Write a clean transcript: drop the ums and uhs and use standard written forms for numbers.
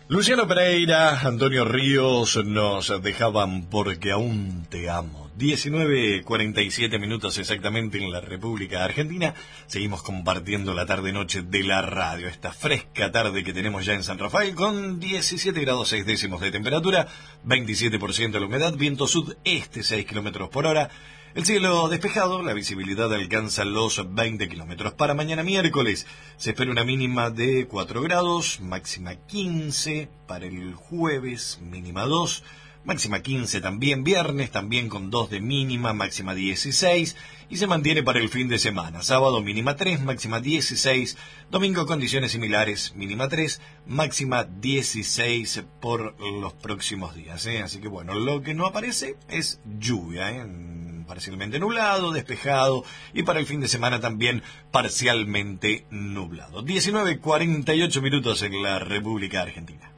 Luciano Pereira, Antonio Ríos nos dejaban Porque aún te amo. 19:47 exactamente en la República Argentina. Seguimos compartiendo la tarde-noche de la radio. Esta fresca tarde que tenemos ya en San Rafael con 17 grados 6 décimos de temperatura, 27% de la humedad, viento sudeste 6 kilómetros por hora. El cielo despejado, la visibilidad alcanza los 20 kilómetros. Para mañana miércoles se espera una mínima de 4 grados, máxima 15. Para el jueves, mínima 2, máxima 15 también. Viernes también con 2 de mínima, máxima 16. Y se mantiene para el fin de semana. Sábado, mínima 3, máxima 16. Domingo, condiciones similares, mínima 3, máxima 16 por los próximos días. Así que bueno, lo que no aparece es lluvia, parcialmente nublado, despejado, y para el fin de semana también parcialmente nublado. 19:48 en la República Argentina.